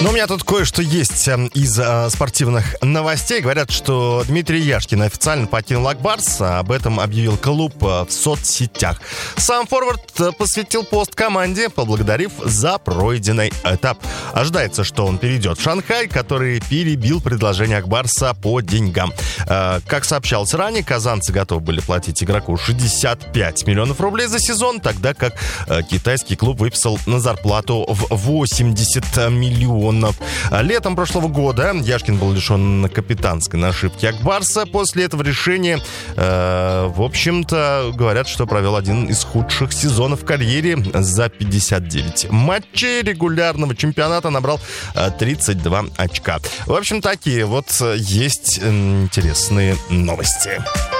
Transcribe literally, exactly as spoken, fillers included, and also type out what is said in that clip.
Ну, у меня тут кое-что есть из э, спортивных новостей. Говорят, что Дмитрий Яшкин официально покинул Ак Барс. Об этом объявил клуб в соцсетях. Сам форвард посвятил пост команде, поблагодарив за пройденный этап. Ожидается, что он перейдет в Шанхай, который перебил предложение Ак Барса по деньгам. Э, как сообщалось ранее, казанцы готовы были платить игроку шестьдесят пять миллионов рублей за сезон, тогда как э, китайский клуб выписал на зарплату в восемьдесят миллионов. Летом прошлого года Яшкин был лишен капитанской нашивки Ак Барса. После этого решения, э, в общем-то, говорят, что провел один из худших сезонов в карьере. За пятьдесят девять матчей регулярного чемпионата набрал э, тридцать два очка. В общем, такие вот есть интересные новости.